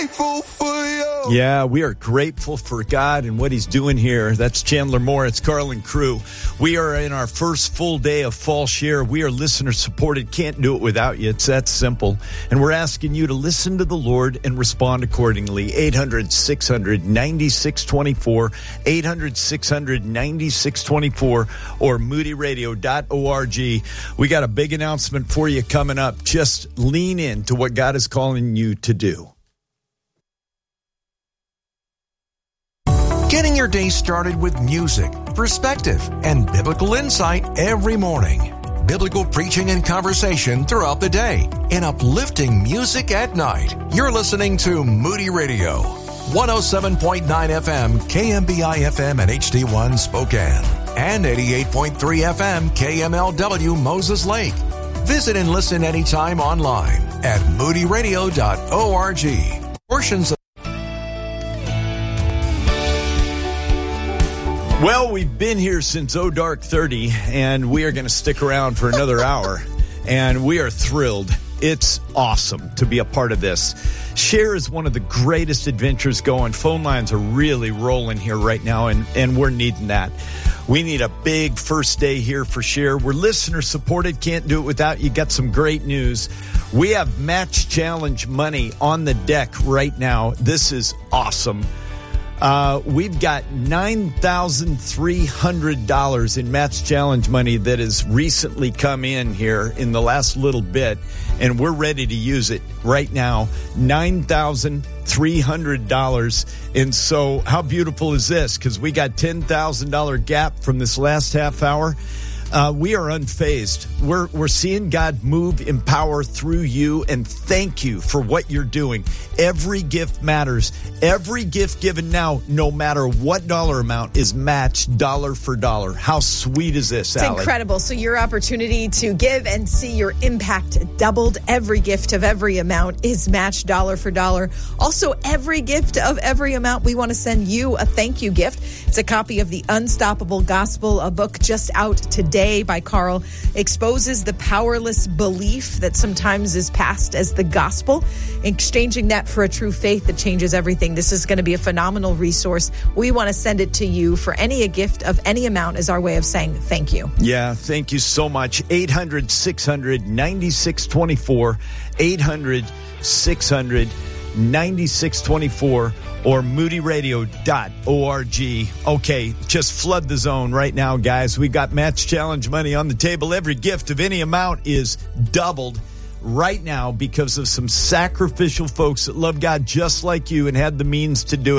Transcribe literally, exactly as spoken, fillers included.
grateful for you. Yeah, we are grateful for God and what he's doing here. That's Chandler Moore. It's Carlin Crew. We are in our first full day of Fall Share. We are listener supported. Can't do it without you. It's that simple. And we're asking you to listen to the Lord and respond accordingly. eight hundred, six hundred, ninety-six twenty-four, eight hundred, six hundred, ninety-six twenty-four, or moody radio dot org. We got a big announcement for you coming up. Just lean into what God is calling you to do. Getting your day started with music, perspective, and biblical insight every morning. Biblical preaching and conversation throughout the day, and uplifting music at night. You're listening to Moody Radio, one oh seven point nine F M, K M B I F M and H D one Spokane, and eighty-eight point three F M, K M L W Moses Lake. Visit and listen anytime online at moody radio dot org. Portions of Well, we've been here since oh dark thirty, and we are going to stick around for another hour, and we are thrilled. It's awesome to be a part of this. Share is one of the greatest adventures going. Phone lines are really rolling here right now, and, and we're needing that. We need a big first day here for Share. We're listener supported. Can't do it without you. Got some great news. We have Match Challenge money on the deck right now. This is awesome. Uh, we've got nine thousand three hundred dollars in Match Challenge money that has recently come in here in the last little bit, and we're ready to use it right now. nine thousand three hundred dollars. And so how beautiful is this? Because we got ten thousand dollars gap from this last half hour. Uh, we are unfazed. We're we're seeing God move in power through you, and thank you for what you're doing. Every gift matters. Every gift given now, no matter what dollar amount, is matched dollar for dollar. How sweet is this, It's Allie? incredible. So your opportunity to give and see your impact doubled. Every gift of every amount is matched dollar for dollar. Also, every gift of every amount, we want to send you a thank you gift. It's a copy of The Unstoppable Gospel, a book just out today by Carl, exposes the powerless belief that sometimes is passed as the gospel, exchanging that for a true faith that changes everything. This is going to be a phenomenal resource. We want to send it to you for any a gift of any amount as our way of saying thank you. Yeah, thank you so much. eight hundred, six hundred, ninety-six twenty-four, eight hundred, six hundred, ninety-six twenty-four, or moody radio dot org. Okay, just flood the zone right now, guys. We got Match Challenge money on the table. Every gift of any amount is doubled right now because of some sacrificial folks that love God just like you and had the means to do it.